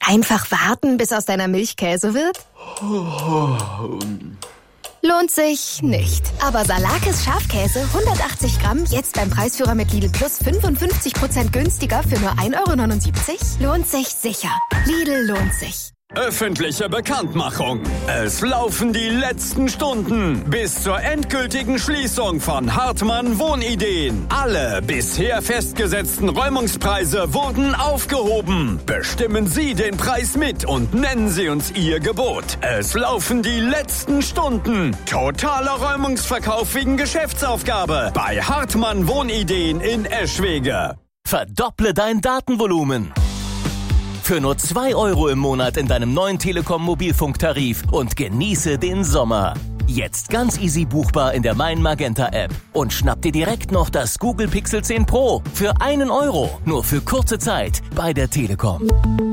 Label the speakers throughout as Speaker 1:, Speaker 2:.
Speaker 1: Einfach warten, bis aus deiner Milch Käse wird? Lohnt sich nicht. Aber Salakis Schafkäse 180 Gramm jetzt beim Preisführer mit Lidl Plus 55% günstiger für nur 1,79 €? Lohnt sich sicher. Lidl lohnt sich.
Speaker 2: Öffentliche Bekanntmachung. Es laufen die letzten Stunden bis zur endgültigen Schließung von Hartmann Wohnideen. Alle bisher festgesetzten Räumungspreise wurden aufgehoben. Bestimmen Sie den Preis mit und nennen Sie uns Ihr Gebot. Es laufen die letzten Stunden. Totaler Räumungsverkauf wegen Geschäftsaufgabe bei Hartmann Wohnideen in Eschwege.
Speaker 3: Verdopple dein Datenvolumen. Für nur 2 € im Monat in deinem neuen Telekom-Mobilfunktarif und genieße den Sommer. Jetzt ganz easy buchbar in der Mein Magenta App. Und schnapp dir direkt noch das Google Pixel 10 Pro für 1 €. Nur für kurze Zeit bei der Telekom.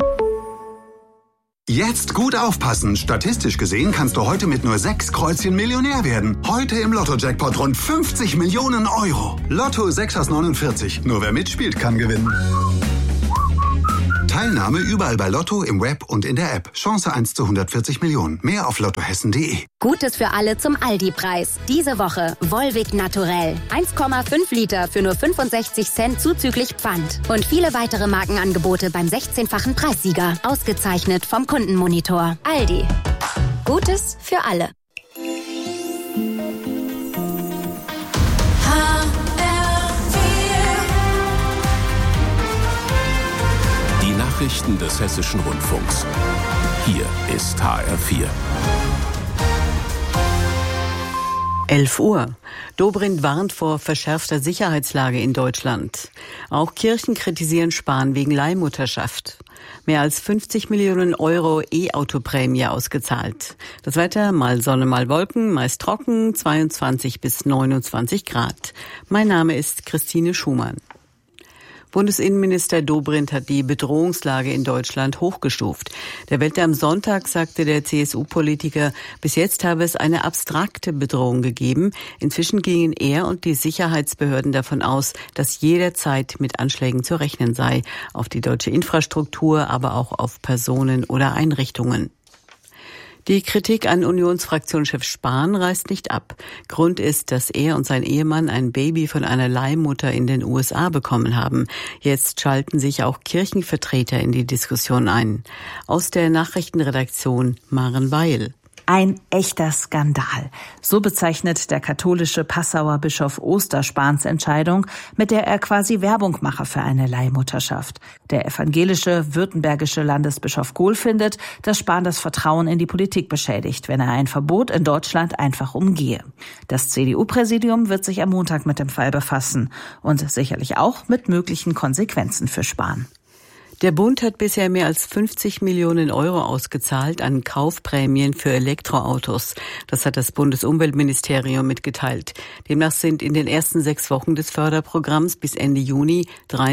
Speaker 4: Jetzt gut aufpassen. Statistisch gesehen kannst du heute mit nur 6 Kreuzchen Millionär werden. Heute im Lotto-Jackpot rund 50 Millionen €. Lotto 6 aus 49. Nur wer mitspielt, kann gewinnen. Teilnahme überall bei Lotto, im Web und in der App. Chance 1 zu 140 Millionen. Mehr auf lottohessen.de.
Speaker 5: Gutes für alle zum Aldi-Preis. Diese Woche Volvic Naturell. 1,5 Liter für nur 65 Cent zuzüglich Pfand. Und viele weitere Markenangebote beim 16-fachen Preissieger. Ausgezeichnet vom Kundenmonitor. Aldi. Gutes für alle.
Speaker 6: Nachrichten des Hessischen Rundfunks. Hier ist HR4.
Speaker 7: 11 Uhr. Dobrindt warnt vor verschärfter Sicherheitslage in Deutschland. Auch Kirchen kritisieren Spahn wegen Leihmutterschaft. Mehr als 50 Millionen € E-Auto-Prämie ausgezahlt. Das Wetter, mal Sonne, mal Wolken, meist trocken, 22 bis 29 Grad. Mein Name ist Christine Schumann. Bundesinnenminister Dobrindt hat die Bedrohungslage in Deutschland hochgestuft. Der Welt am Sonntag sagte der CSU-Politiker, bis jetzt habe es eine abstrakte Bedrohung gegeben. Inzwischen gingen er und die Sicherheitsbehörden davon aus, dass jederzeit mit Anschlägen zu rechnen sei, auf die deutsche Infrastruktur, aber auch auf Personen oder Einrichtungen. Die Kritik an Unionsfraktionschef Spahn reißt nicht ab. Grund ist, dass er und sein Ehemann ein Baby von einer Leihmutter in den USA bekommen haben. Jetzt schalten sich auch Kirchenvertreter in die Diskussion ein. Aus der Nachrichtenredaktion Maren Weil.
Speaker 8: Ein echter Skandal. So bezeichnet der katholische Passauer Bischof Oster Spahns Entscheidung, mit der er quasi Werbung mache für eine Leihmutterschaft. Der evangelische württembergische Landesbischof Gohl findet, dass Spahn das Vertrauen in die Politik beschädigt, wenn er ein Verbot in Deutschland einfach umgehe. Das CDU-Präsidium wird sich am Montag mit dem Fall befassen und sicherlich auch mit möglichen Konsequenzen für Spahn.
Speaker 7: Der Bund hat bisher mehr als 50 Millionen € ausgezahlt an Kaufprämien für Elektroautos. Das hat das Bundesumweltministerium mitgeteilt. Demnach sind in den ersten 6 Wochen des Förderprogramms bis Ende Juni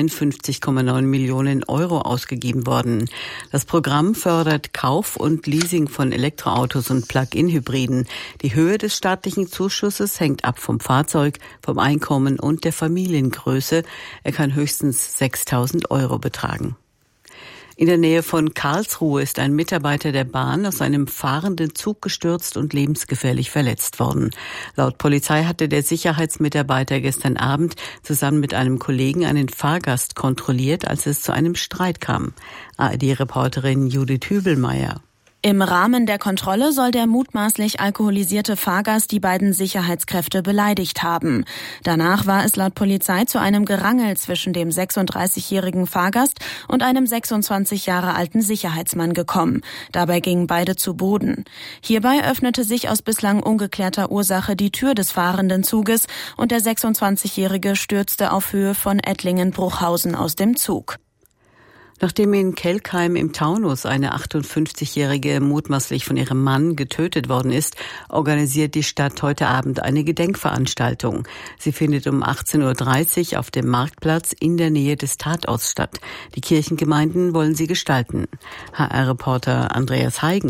Speaker 7: 53,9 Millionen € ausgegeben worden. Das Programm fördert Kauf und Leasing von Elektroautos und Plug-in-Hybriden. Die Höhe des staatlichen Zuschusses hängt ab vom Fahrzeug, vom Einkommen und der Familiengröße. Er kann höchstens 6.000 € betragen. In der Nähe von Karlsruhe ist ein Mitarbeiter der Bahn aus einem fahrenden Zug gestürzt und lebensgefährlich verletzt worden. Laut Polizei hatte der Sicherheitsmitarbeiter gestern Abend zusammen mit einem Kollegen einen Fahrgast kontrolliert, als es zu einem Streit kam. ARD-Reporterin Judith Hübelmeier.
Speaker 9: Im Rahmen der Kontrolle soll der mutmaßlich alkoholisierte Fahrgast die beiden Sicherheitskräfte beleidigt haben. Danach war es laut Polizei zu einem Gerangel zwischen dem 36-jährigen Fahrgast und einem 26 Jahre alten Sicherheitsmann gekommen. Dabei gingen beide zu Boden. Hierbei öffnete sich aus bislang ungeklärter Ursache die Tür des fahrenden Zuges und der 26-jährige stürzte auf Höhe von Ettlingen-Bruchhausen aus dem Zug.
Speaker 7: Nachdem in Kelkheim im Taunus eine 58-jährige mutmaßlich von ihrem Mann getötet worden ist, organisiert die Stadt heute Abend eine Gedenkveranstaltung. Sie findet um 18:30 Uhr auf dem Marktplatz in der Nähe des Tatorts statt. Die Kirchengemeinden wollen sie gestalten. HR-Reporter Andreas Heigen.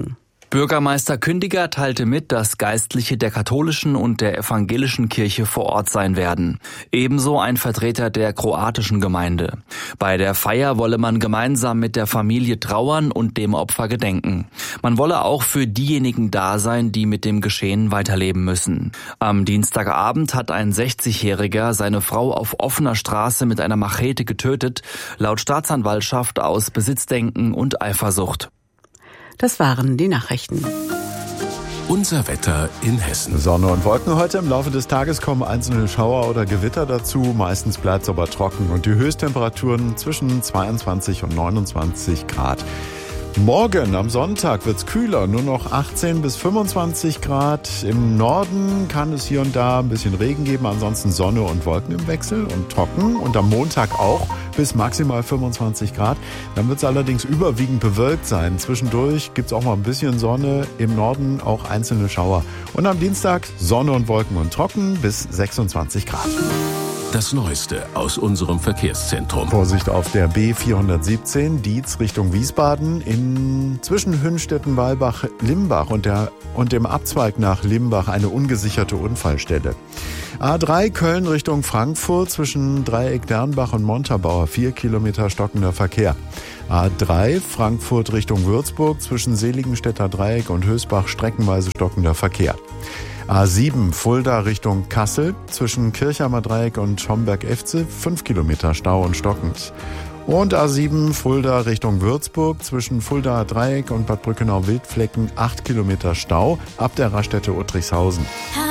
Speaker 10: Bürgermeister Kündiger teilte mit, dass Geistliche der katholischen und der evangelischen Kirche vor Ort sein werden. Ebenso ein Vertreter der kroatischen Gemeinde. Bei der Feier wolle man gemeinsam mit der Familie trauern und dem Opfer gedenken. Man wolle auch für diejenigen da sein, die mit dem Geschehen weiterleben müssen. Am Dienstagabend hat ein 60-Jähriger seine Frau auf offener Straße mit einer Machete getötet, laut Staatsanwaltschaft aus Besitzdenken und Eifersucht.
Speaker 7: Das waren die Nachrichten.
Speaker 6: Unser Wetter in Hessen.
Speaker 11: Sonne und Wolken heute. Im Laufe des Tages kommen einzelne Schauer oder Gewitter dazu. Meistens bleibt es aber trocken und die Höchsttemperaturen zwischen 22 und 29 Grad. Morgen am Sonntag wird's kühler, nur noch 18 bis 25 Grad. Im Norden kann es hier und da ein bisschen Regen geben, ansonsten Sonne und Wolken im Wechsel und trocken. Und am Montag auch bis maximal 25 Grad. Dann wird es allerdings überwiegend bewölkt sein. Zwischendurch gibt's auch mal ein bisschen Sonne, im Norden auch einzelne Schauer. Und am Dienstag Sonne und Wolken und trocken bis 26 Grad.
Speaker 6: Das Neueste aus unserem Verkehrszentrum.
Speaker 11: Vorsicht auf der B417, Dietz Richtung Wiesbaden. Zwischen Hünstetten, Walbach, Limbach und dem Abzweig nach Limbach eine ungesicherte Unfallstelle. A3 Köln Richtung Frankfurt zwischen Dreieck Dernbach und Montabaur 4 Kilometer stockender Verkehr. A3 Frankfurt Richtung Würzburg zwischen Seligenstädter Dreieck und Hösbach streckenweise stockender Verkehr. A7 Fulda Richtung Kassel zwischen Kirchheimer Dreieck und Schomberg-Efze 5 Kilometer Stau und stockend. Und A7 Fulda Richtung Würzburg zwischen Fulda Dreieck und Bad Brückenau-Wildflecken 8 Kilometer Stau ab der Raststätte Uttrichshausen.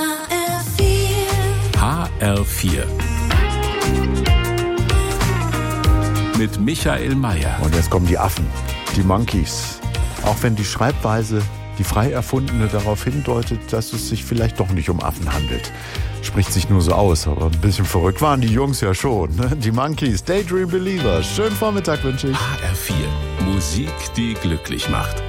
Speaker 6: HR4 mit Michael Mayer.
Speaker 11: Und jetzt kommen die Affen, die Monkeys. Auch wenn die Schreibweise, die frei erfundene, darauf hindeutet, dass es sich vielleicht doch nicht um Affen handelt. Spricht sich nur so aus, aber ein bisschen verrückt waren die Jungs ja schon. Ne? Die Monkeys, Daydream Believer. Schönen Vormittag wünsche ich.
Speaker 6: HR4, Musik, die glücklich macht.